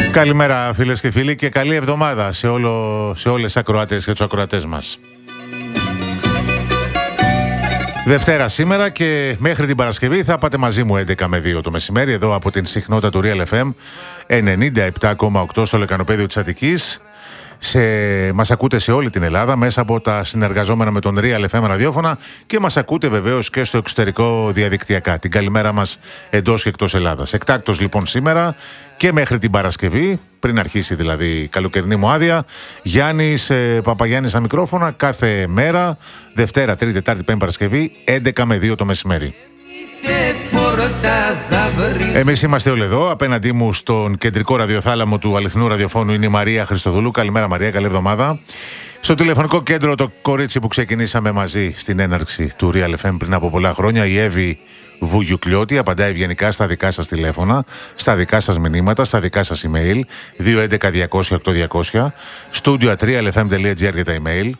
Καλημέρα φίλες και φίλοι και καλή εβδομάδα σε όλες τις ακροάτες και τους ακροατές μας. Δευτέρα σήμερα και μέχρι την Παρασκευή θα πάτε μαζί μου 11 με 2 το μεσημέρι εδώ από την συχνότητα του Real FM 97,8 στο λεκανοπέδιο της Αττικής. Μας ακούτε σε όλη την Ελλάδα μέσα από τα συνεργαζόμενα με τον Real FM ραδιόφωνα και μας ακούτε βεβαίως και στο εξωτερικό διαδικτυακά. Την καλημέρα μας εντός και εκτός Ελλάδας. Εκτάκτος λοιπόν σήμερα και μέχρι την Παρασκευή, πριν αρχίσει δηλαδή η καλοκαιρινή μου άδεια, Γιάννης Παπαγιάννης στα μικρόφωνα κάθε μέρα, Δευτέρα, Τρίτη, Τετάρτη, Πέμπτη, Παρασκευή, 11 με 2 το μεσημέρι. Εμείς είμαστε όλοι εδώ. Απέναντί μου στον κεντρικό ραδιοθάλαμο του αληθινού ραδιοφώνου είναι η Μαρία Χριστοδούλου. Καλημέρα Μαρία, καλή εβδομάδα. Στο τηλεφωνικό κέντρο το κορίτσι που ξεκινήσαμε μαζί στην έναρξη του Real FM πριν από πολλά χρόνια, η Εύη Βουγιουκλιώτη, απαντάει ευγενικά στα δικά σας τηλέφωνα, στα δικά σας μηνύματα, στα δικά σας email 211-200-8200, studio@realfm.gr για τα email.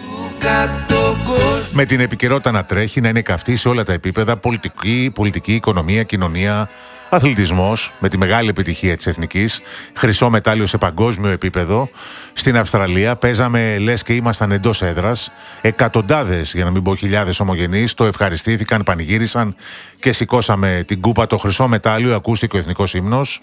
Με την επικαιρότητα να τρέχει, να είναι καυτή σε όλα τα επίπεδα, πολιτική, οικονομία, κοινωνία, αθλητισμός, με τη μεγάλη επιτυχία της Εθνικής, χρυσό μετάλλιο σε παγκόσμιο επίπεδο. Στην Αυστραλία παίζαμε λες και ήμασταν εντός έδρας. Εκατοντάδες, για να μην πω χιλιάδες ομογενείς, το ευχαριστήθηκαν, πανηγύρισαν και σηκώσαμε την κούπα, το χρυσό μετάλλιο, ακούστηκε ο εθνικός ύμνος.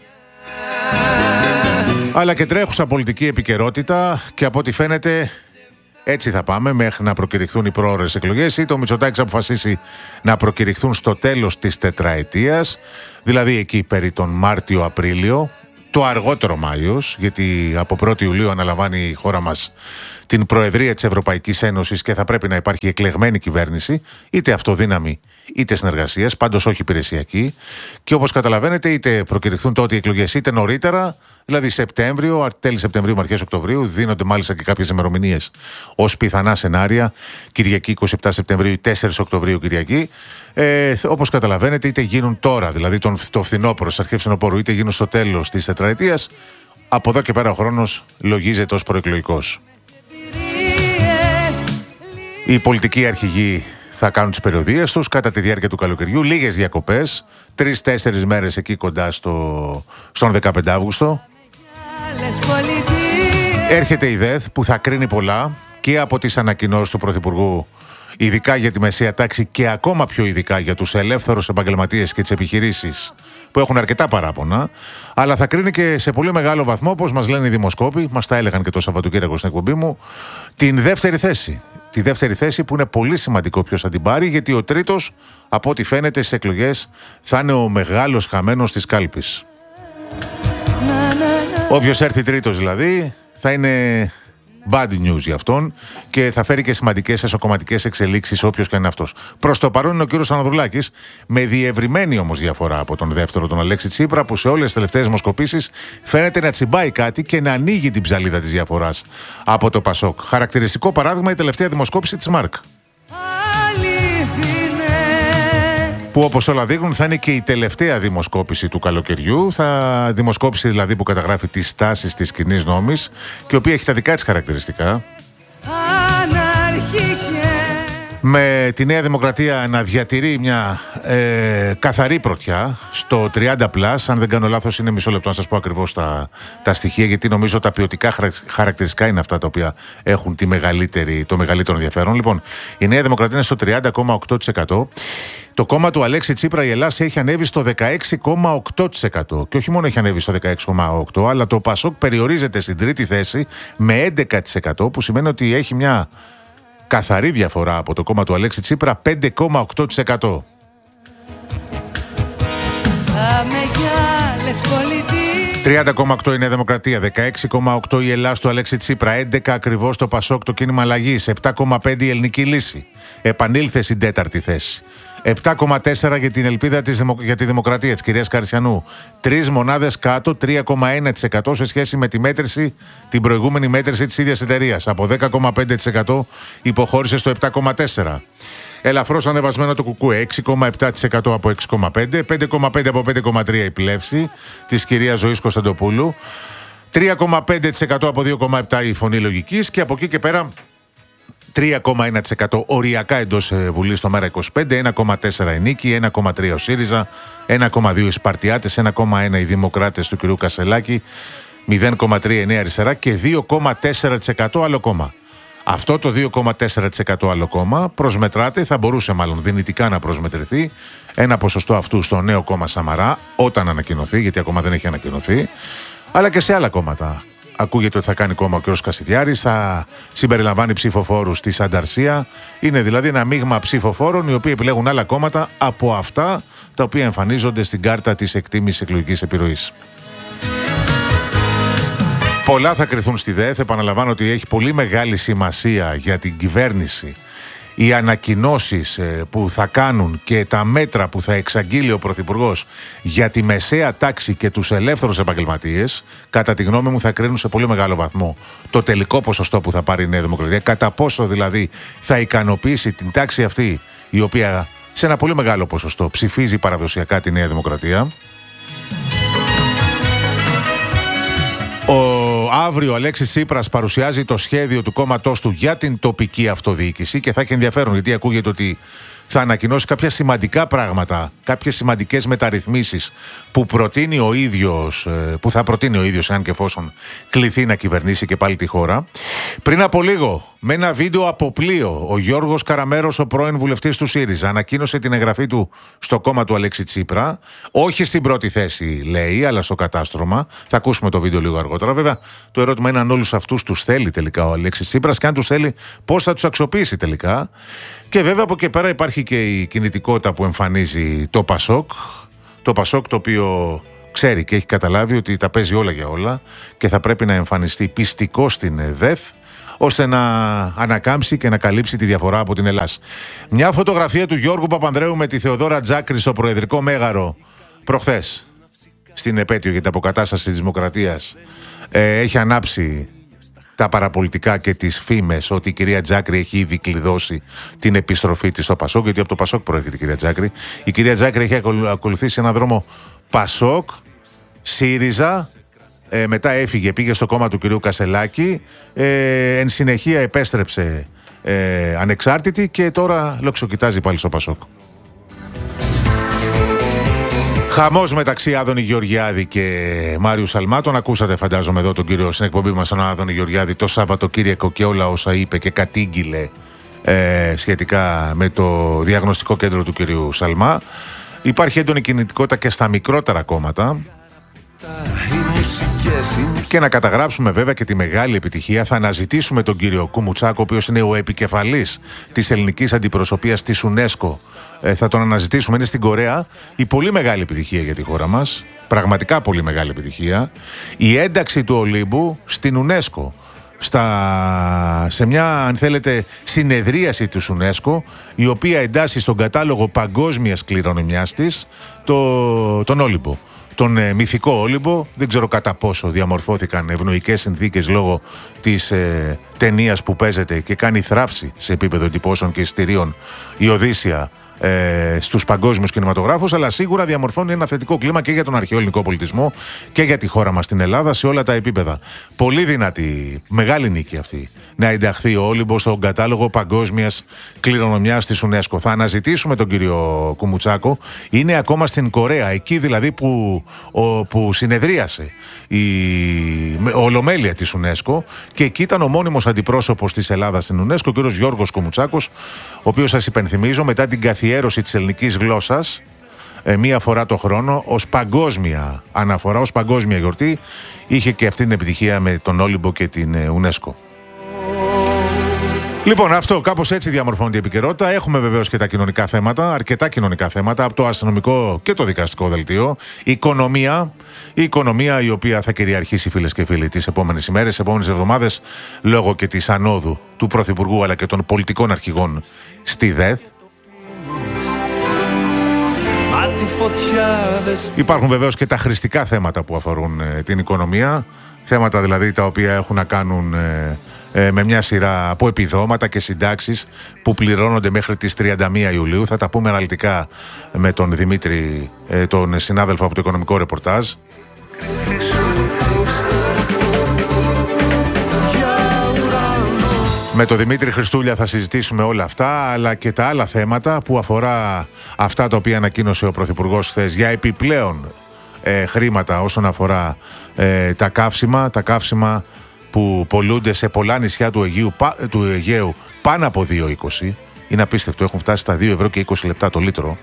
Αλλά και τρέχουσα πολιτική επικαιρότητα και από ό,τι φαίνεται έτσι θα πάμε μέχρι να προκηρυχθούν οι πρόορες εκλογές, είτε ο Μητσοτάκης αποφασίσει να προκηρυχθούν στο τέλος της τετραετίας, δηλαδή εκεί περί τον Μάρτιο-Απρίλιο, το αργότερο Μάιος, γιατί από 1η Ιουλίου αναλαμβάνει η χώρα μας την Προεδρία της Ευρωπαϊκής Ένωσης και θα πρέπει να υπάρχει εκλεγμένη κυβέρνηση, είτε αυτοδύναμη είτε συνεργασίας, πάντως όχι υπηρεσιακή. Και όπως καταλαβαίνετε, είτε προκηρυχθούν τότε οι εκλογές είτε νωρίτερα, δηλαδή Σεπτέμβριο, τέλη Σεπτεμβρίου με αρχές Οκτωβρίου, δίνονται μάλιστα και κάποιες ημερομηνίες ως πιθανά σενάρια, Κυριακή 27 Σεπτεμβρίου ή 4 Οκτωβρίου Κυριακή. Όπως καταλαβαίνετε, είτε γίνουν τώρα, δηλαδή το φθινόπωρο, στις αρχές φθινοπόρου, είτε γίνουν στο τέλος της τετραετίας, από εδώ και πέρα ο χρόνος λογίζεται ως προεκλογικός. Οι πολιτικοί αρχηγοί θα κάνουν τις περιοδίες τους κατά τη διάρκεια του καλοκαιριού, λίγες διακοπές, 3-4 μέρες εκεί κοντά στον 15 Αύγουστο. Έρχεται η ΔΕΘ που θα κρίνει πολλά και από τις ανακοινώσεις του Πρωθυπουργού, ειδικά για τη μεσαία τάξη και ακόμα πιο ειδικά για τους ελεύθερους επαγγελματίες και τις επιχειρήσεις που έχουν αρκετά παράπονα, αλλά θα κρίνει και σε πολύ μεγάλο βαθμό, όπως μας λένε οι δημοσκόποι, μας τα έλεγαν και το Σαββατοκύριακο στην εκπομπή μου, την δεύτερη θέση. Τη δεύτερη θέση που είναι πολύ σημαντικό ποιος θα την πάρει, γιατί ο τρίτος, από ό,τι φαίνεται στις εκλογές, θα είναι ο μεγάλος χαμένος της κάλπης. Όποιος έρθει τρίτος δηλαδή, θα είναι bad news για αυτόν και θα φέρει και σημαντικές εσωκομματικές εξελίξεις όποιος και είναι αυτός. Προς το παρόν είναι ο κύριος Αναδρουλάκης, με διευρυμένη όμως διαφορά από τον δεύτερο, τον Αλέξη Τσίπρα, που σε όλες τις τελευταίες δημοσκοπήσεις φαίνεται να τσιμπάει κάτι και να ανοίγει την ψαλίδα της διαφοράς από το Πασόκ. Χαρακτηριστικό παράδειγμα η τελευταία δημοσκόπηση της ΜΑΡΚ, που όπως όλα δείχνουν θα είναι και η τελευταία δημοσκόπηση του καλοκαιριού. Δημοσκόπηση δηλαδή που καταγράφει τις στάσεις της κοινής νόμης και η οποία έχει τα δικά της χαρακτηριστικά. Με τη Νέα Δημοκρατία να διατηρεί μια καθαρή πρωτιά στο 30+, αν δεν κάνω λάθος είναι μισό λεπτό να σας πω ακριβώς τα στοιχεία, γιατί νομίζω τα ποιοτικά χαρακτηριστικά είναι αυτά τα οποία έχουν το μεγαλύτερο ενδιαφέρον. Λοιπόν, η Νέα Δημοκρατία είναι στο 30,8%. Το κόμμα του Αλέξη Τσίπρα, η Ελλάδα, έχει ανέβει στο 16,8%. Και όχι μόνο έχει ανέβει στο 16,8%, αλλά το Πασόκ περιορίζεται στην τρίτη θέση με 11%, που σημαίνει ότι έχει μια καθαρή διαφορά από το κόμμα του Αλέξη Τσίπρα, 5,8%. 30,8 η Νέα Δημοκρατία, 16,8 η Ελλάδα του Αλέξη Τσίπρα, 11 ακριβώς το Πασόκ, το κίνημα αλλαγής, 7,5 η Ελληνική Λύση. Επανήλθε στην τέταρτη θέση. 7,4 για την ελπίδα για τη δημοκρατία της κυρίας Καρσιανού. 3 μονάδες κάτω, 3,1% σε σχέση με την προηγούμενη μέτρηση της ίδιας εταιρείας. Από 10,5% υποχώρησε στο 7,4%. Ελαφρώς ανεβασμένο το Κουκούε, 6,7% από 6,5%, 5,5% από 5,3% η πλεύση της κυρίας Ζωής Κωνσταντοπούλου, 3,5% από 2,7% η Φωνή Λογικής και από εκεί και πέρα 3,1% οριακά εντός Βουλής στο ΜέΡΑ25, 1,4% η Νίκη, 1,3% ο ΣΥΡΙΖΑ, 1,2% οι Σπαρτιάτες, 1,1% οι Δημοκράτες του κ. Κασελάκη, 0,39 αριστερά και 2,4% άλλο κόμμα. Αυτό το 2,4% άλλο κόμμα προσμετράται, θα μπορούσε μάλλον δυνητικά να προσμετρηθεί ένα ποσοστό αυτού στο νέο κόμμα Σαμαρά όταν ανακοινωθεί, γιατί ακόμα δεν έχει ανακοινωθεί, αλλά και σε άλλα κόμματα. Ακούγεται ότι θα κάνει κόμμα ο κ. Κασιδιάρης, θα συμπεριλαμβάνει ψηφοφόρους στη Σανταρσία. Είναι δηλαδή ένα μείγμα ψηφοφόρων οι οποίοι επιλέγουν άλλα κόμματα από αυτά τα οποία εμφανίζονται στην κάρτα της εκτίμησης εκλογικής επιρροής. Πολλά θα κριθούν στη ΔΕΘ. Επαναλαμβάνω ότι έχει πολύ μεγάλη σημασία για την κυβέρνηση οι ανακοινώσεις που θα κάνουν και τα μέτρα που θα εξαγγείλει ο Πρωθυπουργός για τη μεσαία τάξη και τους ελεύθερους επαγγελματίες. Κατά τη γνώμη μου θα κρίνουν σε πολύ μεγάλο βαθμό το τελικό ποσοστό που θα πάρει η Νέα Δημοκρατία, κατά πόσο δηλαδή θα ικανοποιήσει την τάξη αυτή η οποία σε ένα πολύ μεγάλο ποσοστό ψηφίζει παραδοσιακά τη Νέα Δημοκρατία. Αύριο ο Αλέξης Τσίπρας παρουσιάζει το σχέδιο του κόμματός του για την τοπική αυτοδιοίκηση και θα έχει ενδιαφέρον, γιατί ακούγεται ότι θα ανακοινώσει κάποια σημαντικά πράγματα, κάποιες σημαντικές μεταρρυθμίσεις που προτείνει ο ίδιος, που θα προτείνει ο ίδιος αν και εφόσον κληθεί να κυβερνήσει και πάλι τη χώρα. Πριν από λίγο, με ένα βίντεο από πλοίο, ο Γιώργος Καραμέρος, ο πρώην βουλευτής του ΣΥΡΙΖΑ, ανακοίνωσε την εγγραφή του στο κόμμα του Αλέξη Τσίπρα. Όχι στην πρώτη θέση, λέει, αλλά στο κατάστρωμα. Θα ακούσουμε το βίντεο λίγο αργότερα. Βέβαια, το ερώτημα είναι αν όλους αυτούς τους θέλει τελικά ο Αλέξης Τσίπρας και αν τους θέλει, πώς θα τους αξιοποιήσει τελικά. Και βέβαια από εκεί πέρα υπάρχει και η κινητικότητα που εμφανίζει το ΠΑΣΟΚ. Το ΠΑΣΟΚ το οποίο ξέρει και έχει καταλάβει ότι τα παίζει όλα για όλα και θα πρέπει να εμφανιστεί πιστικό στην ΔΕΘ ώστε να ανακάμψει και να καλύψει τη διαφορά από την Ελλάδα. Μια φωτογραφία του Γιώργου Παπανδρέου με τη Θεοδόρα Τζάκρη στο Προεδρικό Μέγαρο προχθές στην επέτειο για την αποκατάσταση της Δημοκρατίας έχει ανάψει τα παραπολιτικά και τις φήμες ότι η κυρία Τζάκρη έχει ήδη κλειδώσει την επιστροφή της στο ΠΑΣΟΚ, γιατί από το ΠΑΣΟΚ προέρχεται η κυρία Τζάκρη. Η κυρία Τζάκρη έχει ακολουθήσει έναν δρόμο ΠΑΣΟΚ, ΣΥΡΙΖΑ, μετά έφυγε, πήγε στο κόμμα του κυρίου Κασελάκη, εν συνεχεία επέστρεψε ανεξάρτητη και τώρα λοξοκοιτάζει πάλι στο ΠΑΣΟΚ. Χαμός μεταξύ Άδωνη Γεωργιάδη και Μάριου Σαλμά. Τον ακούσατε φαντάζομαι εδώ τον κύριο στην εκπομπή μας, τον Άδωνη Γεωργιάδη, το Σαββατοκύριακο και όλα όσα είπε και κατήγγειλε σχετικά με το διαγνωστικό κέντρο του κυρίου Σαλμά. Υπάρχει έντονη κινητικότητα και στα μικρότερα κόμματα. Και να καταγράψουμε βέβαια και τη μεγάλη επιτυχία. Θα αναζητήσουμε τον κύριο Κουμουτσάκο, ο οποίος είναι ο επικεφαλής της ελληνικής αντιπροσωπείας της UNESCO. Θα τον αναζητήσουμε, είναι στην Κορέα. Η πολύ μεγάλη επιτυχία για τη χώρα μας, πραγματικά πολύ μεγάλη επιτυχία, η ένταξη του Ολύμπου στην UNESCO. Σε μια, αν θέλετε, συνεδρίαση της UNESCO, η οποία εντάσσει στον κατάλογο παγκόσμιας κληρονομιάς της τον Όλυμπο. Τον μυθικό Όλυμπο. Δεν ξέρω κατά πόσο διαμορφώθηκαν ευνοϊκές συνθήκες λόγω της ταινίας που παίζεται και κάνει θράψη σε επίπεδο εντυπώσεων και εισιτηρίων η Οδύσσεια στους παγκόσμιους κινηματογράφους, αλλά σίγουρα διαμορφώνει ένα θετικό κλίμα και για τον αρχαίο ελληνικό πολιτισμό και για τη χώρα μας την Ελλάδα σε όλα τα επίπεδα. Πολύ δυνατή, μεγάλη νίκη αυτή, να ενταχθεί ο Όλυμπος στον κατάλογο παγκόσμιας κληρονομιάς της UNESCO. Θα αναζητήσουμε τον κύριο Κουμουτσάκο, είναι ακόμα στην Κορέα, εκεί δηλαδή που συνεδρίασε η ολομέλεια της UNESCO και εκεί ήταν ο μόνιμος αντιπρόσωπος της Ελλάδας στην UNESCO, ο κύριος Γιώργος Κουμουτσάκος, ο οποίος, σας υπενθυμίζω, μετά την καθιέρωση της ελληνικής γλώσσας μία φορά το χρόνο ως παγκόσμια αναφορά, ως παγκόσμια γιορτή, είχε και αυτή την επιτυχία με τον Όλυμπο και την UNESCO. Λοιπόν, αυτό κάπως έτσι διαμορφώνεται η επικαιρότητα. Έχουμε βεβαίως και τα κοινωνικά θέματα, αρκετά κοινωνικά θέματα, από το αστυνομικό και το δικαστικό δελτίο. Η οικονομία η οποία θα κυριαρχήσει, φίλες και φίλοι, τις επόμενες ημέρες, τις επόμενες εβδομάδες, λόγω και της ανόδου του Πρωθυπουργού αλλά και των πολιτικών αρχηγών στη ΔΕΘ. Υπάρχουν βεβαίως και τα χρηστικά θέματα που αφορούν την οικονομία. Θέματα δηλαδή τα οποία έχουν να κάνουν με μια σειρά από επιδόματα και συντάξεις που πληρώνονται μέχρι τις 31 Ιουλίου. Θα τα πούμε αναλυτικά με τον Δημήτρη, τον συνάδελφο από το Οικονομικό Ρεπορτάζ. Με τον Δημήτρη Χριστούλια θα συζητήσουμε όλα αυτά, αλλά και τα άλλα θέματα που αφορά αυτά τα οποία ανακοίνωσε ο Πρωθυπουργός χθες για επιπλέον χρήματα όσον αφορά τα καύσιμα που πολλούνται σε πολλά νησιά του Αιγαίου πάνω από 2,20. Είναι απίστευτο, έχουν φτάσει στα 2 ευρώ και 20 λεπτά το λίτρο.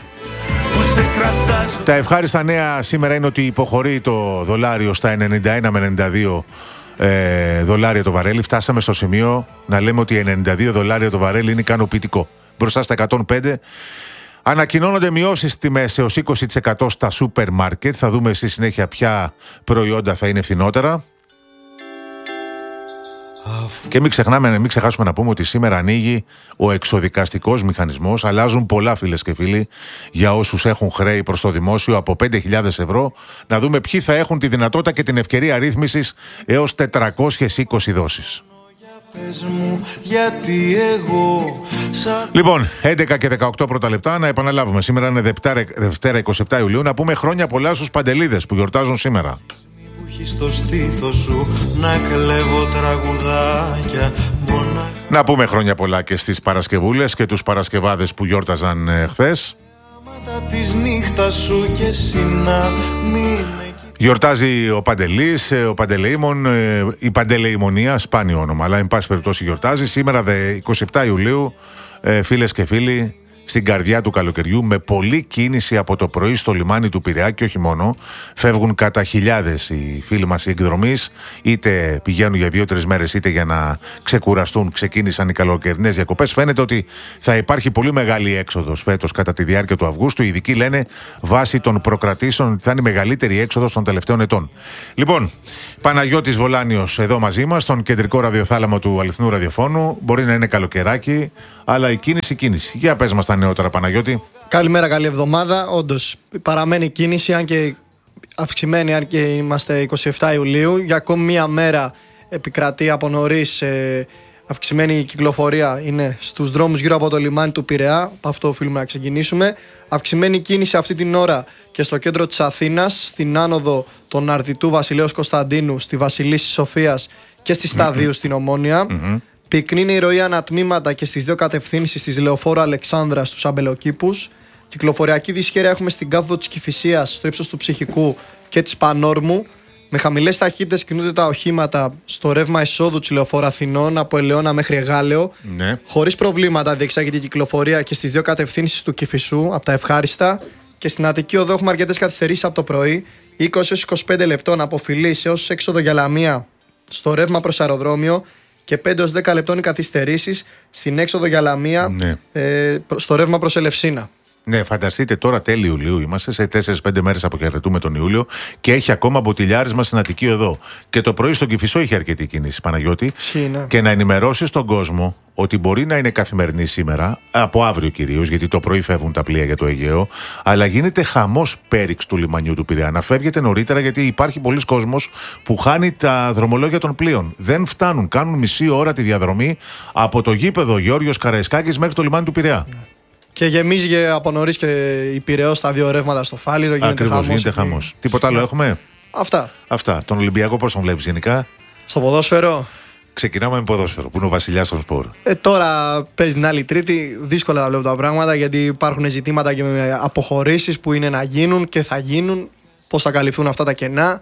Τα ευχάριστα νέα σήμερα είναι ότι υποχωρεί το δολάριο στα 91 με 92 δολάρια το βαρέλι. Φτάσαμε στο σημείο να λέμε ότι 92 δολάρια το βαρέλι είναι ικανοποιητικό. Μπροστά στα 105. Ανακοινώνονται μειώσεις τιμές έως 20% στα σούπερ μάρκετ. Θα δούμε στη συνέχεια ποια προϊόντα θα είναι φθηνότερα. Και μην ξεχάσουμε να πούμε ότι σήμερα ανοίγει ο εξοδικαστικός μηχανισμός. Αλλάζουν πολλά, φίλες και φίλοι, για όσους έχουν χρέη προς το δημόσιο από 5.000 ευρώ. Να δούμε ποιοι θα έχουν τη δυνατότητα και την ευκαιρία ρύθμισης έως 420 δόσεις. Λοιπόν, 11 και 18 πρώτα λεπτά, να επαναλάβουμε. Σήμερα είναι Δευτέρα 27 Ιουλίου. Να πούμε χρόνια πολλά στους παντελίδες που γιορτάζουν σήμερα. Στο στήθος σου να κλέβω τραγουδάκια. Να πούμε χρόνια πολλά και στις Παρασκευούλες και τους Παρασκευάδες που γιόρταζαν χθες. Γιορτάζει ο Παντελής, ο Παντελεήμων, η Παντελεημονία, σπάνιο όνομα, αλλά εν πάση περιπτώσει γιορτάζει. Σήμερα 27 Ιουλίου, φίλες και φίλοι, στην καρδιά του καλοκαιριού, με πολλή κίνηση από το πρωί στο λιμάνι του Πειραιά και όχι μόνο. Φεύγουν κατά χιλιάδες οι φίλοι μας οι εκδρομείς, είτε πηγαίνουν για 2-3 μέρες, είτε για να ξεκουραστούν. Ξεκίνησαν οι καλοκαιρινές διακοπές. Φαίνεται ότι θα υπάρχει πολύ μεγάλη έξοδος φέτος κατά τη διάρκεια του Αυγούστου. Οι ειδικοί λένε, βάσει των προκρατήσεων, ότι θα είναι η μεγαλύτερη έξοδος των τελευταίων ετών. Λοιπόν, Παναγιώτης Βολάνιος εδώ μαζί μας, στον κεντρικό ραδιοθάλαμο του αληθινού ραδιοφώνου. Μπορεί να είναι καλοκαιράκι, αλλά η κίνηση. Για πες μας τα νεότερα, Παναγιώτη. Καλημέρα, καλή εβδομάδα. όντως παραμένει κίνηση, αν και αυξημένη, αν και είμαστε 27 Ιουλίου. Για ακόμη μία μέρα επικρατεί από νωρίς αυξημένη κυκλοφορία. Είναι στους δρόμους γύρω από το λιμάνι του Πειραιά. Από αυτό οφείλουμε να ξεκινήσουμε. Αυξημένη κίνηση αυτή την ώρα και στο κέντρο της Αθήνας, στην άνοδο των Αρδιτού Βασιλέως Κωνσταντίνου, στη Βασιλίσσης Σοφίας και στη Σταδίου στην Ομόνια. Πυκνή είναι η ροή ανατμήματα και στις δύο κατευθύνσεις της Λεωφόρου Αλεξάνδρας στους Αμπελοκήπους. Κυκλοφοριακή δυσχέρεια έχουμε στην κάθοδο της Κηφισίας, στο ύψος του Ψυχικού και της Πανόρμου. Με χαμηλές ταχύτητες κινούνται τα οχήματα στο ρεύμα εισόδου της Λεωφόρου Αθηνών από Ελαιώνα μέχρι Εγάλεο. Ναι. Χωρίς προβλήματα διεξάγεται η κυκλοφορία και στις δύο κατευθύνσεις του Κηφισού, από τα ευχάριστα. Και στην Αττική Οδό έχουμε αρκετές καθυστερήσεις από το πρωί, 20-25 λεπτών από Φιλής έως έξοδο για Λαμία στο ρεύμα προς αεροδρόμιο. Και 5-10 λεπτών οι καθυστερήσεις στην έξοδο για Λαμία, ναι, στο ρεύμα προς Ελευσίνα. Ναι, φανταστείτε τώρα τέλη Ιουλίου είμαστε, σε 4-5 μέρες αποχαιρετούμε τον Ιούλιο και έχει ακόμα μποτιλιάρισμα στην Αττική Οδό. Και το πρωί στον Κηφισό είχε αρκετή κίνηση, Παναγιώτη. Σύνα. Και να ενημερώσει τον κόσμο ότι μπορεί να είναι καθημερινή σήμερα, από αύριο κυρίως, γιατί το πρωί φεύγουν τα πλοία για το Αιγαίο, αλλά γίνεται χαμός πέριξ του λιμανιού του Πειραιά. Να φεύγετε νωρίτερα, γιατί υπάρχει πολλοί κόσμος που χάνει τα δρομολόγια των πλοίων. Δεν φτάνουν, κάνουν μισή ώρα τη διαδρομή από το γήπεδο Γεώργιος Καραϊσκάκης μέχρι το λιμάνι του Πειραιά. Και γεμίζει από νωρίς και η Πειραιώς στα δύο ρεύματα στο Φάληρο. Ακριβώς, γίνεται χαμός. Τίποτα άλλο έχουμε? Αυτά. Τον Ολυμπιακό πώς τον βλέπεις γενικά? Στο ποδόσφαιρο. Ξεκινάμε με ποδόσφαιρο, που είναι ο βασιλιάς των σπορ. Τώρα παίζει την άλλη Τρίτη. Δύσκολα τα βλέπω τα πράγματα, γιατί υπάρχουν ζητήματα και με αποχωρήσεις που είναι να γίνουν και θα γίνουν. Πώς θα καλυφθούν αυτά τα κενά.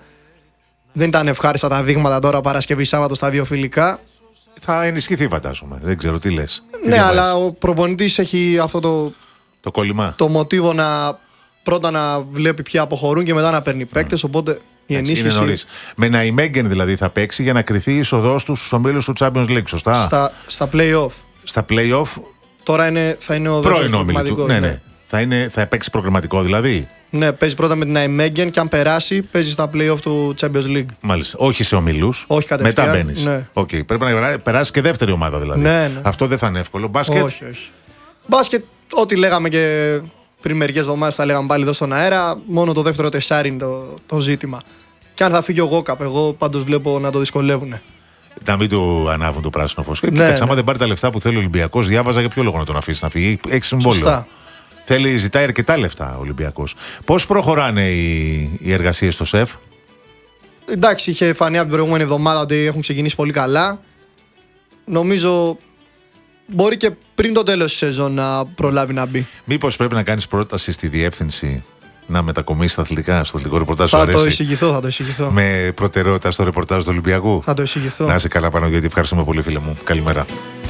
Δεν ήταν ευχάριστα τα δείγματα τώρα Παρασκευή Σάββατο στα δύο φιλικά. Θα ενισχυθεί, φαντάζομαι. Δεν ξέρω τι λες. Ναι, αλλά ο προπονητής έχει αυτό το κόλλημα. Το μοτίβο πρώτα να βλέπει ποιοι αποχωρούν και μετά να παίρνει παίκτες. Οπότε η ενίσχυση. Είναι νωρίς. Με Ναϊμέγγεν δηλαδή θα παίξει για να κρυθεί η είσοδος του στους ομίλους του Champions League, σωστά? Στα play-off. Στα play-off. Τώρα θα είναι ο πρώην όμιλο του. Ναι. Θα παίξει προγραμματικό δηλαδή. Ναι, παίζει πρώτα με την Ναϊμέγγεν και αν περάσει, παίζει στα play-off του Champions League. Μάλιστα. Όχι σε ομίλους. Όχι κατευθείαν. Μετά μπαίνεις. Ναι. Okay. Πρέπει να περάσει και δεύτερη ομάδα δηλαδή. Ναι. Αυτό δεν θα είναι εύκολο. Μπάσκετ. Όχι. Μπάσκετ, ό,τι λέγαμε και πριν μερικές εβδομάδες, θα λέγαμε πάλι εδώ στον αέρα. Μόνο το δεύτερο τεσσάρι είναι το ζήτημα. Και αν θα φύγει ο Γόκαπ, εγώ πάντως βλέπω να το δυσκολεύουν. Να μην του ανάβουν το πράσινο φως. Κοίταξε, άμα δεν πάρει τα λεφτά που θέλει ο Ολυμπιακός, διάβαζα για ποιο λόγο να τον αφήσει να φύγει. Έχει συμβόλαιο. Ζητάει αρκετά λεφτά ο Ολυμπιακός. Πώς προχωράνε οι εργασίες στο ΣΕΦ? Εντάξει, είχε φανεί από την προηγούμενη εβδομάδα ότι έχουν ξεκινήσει πολύ καλά. Νομίζω μπορεί και πριν το τέλος της σεζόν να προλάβει να μπει. Μήπως πρέπει να κάνεις πρόταση στη διεύθυνση να μετακομίσει στα αθλητικά, στο αθλητικό ρεπορτάζ. Θα το εισηγηθώ. Με προτεραιότητα στο ρεπορτάζ του Ολυμπιακού. Θα το εισηγηθώ. Να είσαι καλά, Παναγιώτη. Ευχαριστούμε πολύ, φίλε μου. Καλημέρα.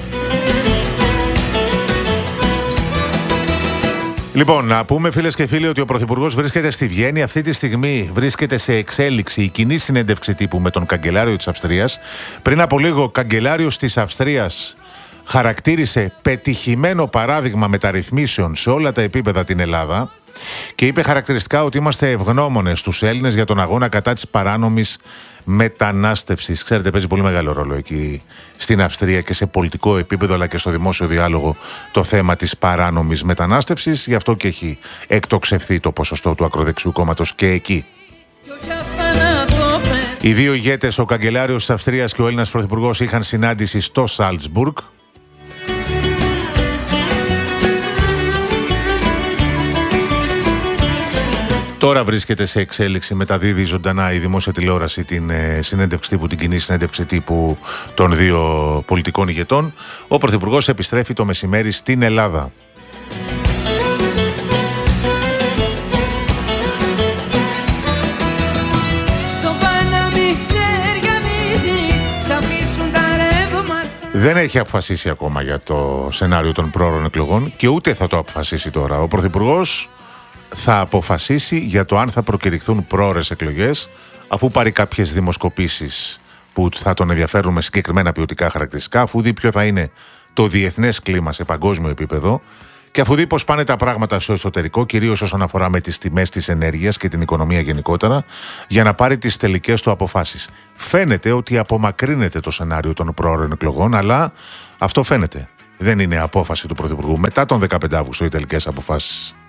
Λοιπόν, να πούμε, φίλες και φίλοι, ότι ο Πρωθυπουργός βρίσκεται στη Βιέννη. Αυτή τη στιγμή βρίσκεται σε εξέλιξη η κοινή συνέντευξη τύπου με τον καγκελάριο της Αυστρίας. Πριν από λίγο, ο καγκελάριος της Αυστρίας χαρακτήρισε πετυχημένο παράδειγμα μεταρρυθμίσεων σε όλα τα επίπεδα την Ελλάδα και είπε χαρακτηριστικά ότι είμαστε ευγνώμονες στους Έλληνες για τον αγώνα κατά της παράνομης μετανάστευσης. Ξέρετε, παίζει πολύ μεγάλο ρόλο εκεί στην Αυστρία και σε πολιτικό επίπεδο αλλά και στο δημόσιο διάλογο το θέμα της παράνομης μετανάστευσης. Γι' αυτό και έχει εκτοξευθεί το ποσοστό του ακροδεξιού κόμματος και εκεί. Οι δύο ηγέτες, ο καγκελάριος της Αυστρίας και ο Έλληνας Πρωθυπουργός, είχαν συνάντηση στο Σάλτσμπουργκ. Τώρα βρίσκεται σε εξέλιξη, μεταδίδει ζωντανά η δημόσια τηλεόραση την συνέντευξη τύπου, την κοινή συνέντευξη τύπου των δύο πολιτικών ηγετών. Ο Πρωθυπουργός επιστρέφει το μεσημέρι στην Ελλάδα. Δεν έχει αποφασίσει ακόμα για το σενάριο των πρόωρων εκλογών και ούτε θα το αποφασίσει τώρα. Ο Πρωθυπουργός θα αποφασίσει για το αν θα προκηρυχθούν πρόωρες εκλογές, αφού πάρει κάποιες δημοσκοπήσεις που θα τον ενδιαφέρουν με συγκεκριμένα ποιοτικά χαρακτηριστικά, αφού δει ποιο θα είναι το διεθνές κλίμα σε παγκόσμιο επίπεδο και αφού δει πώς πάνε τα πράγματα στο εσωτερικό, κυρίως όσον αφορά με τις τιμές της ενέργειας και την οικονομία γενικότερα, για να πάρει τις τελικές του αποφάσεις. Φαίνεται ότι απομακρύνεται το σενάριο των πρόωρων εκλογών, αλλά αυτό φαίνεται. Δεν είναι απόφαση του Πρωθυπουργού. Μετά τον 15 Αύγουστο οι τελικές αποφάσεις.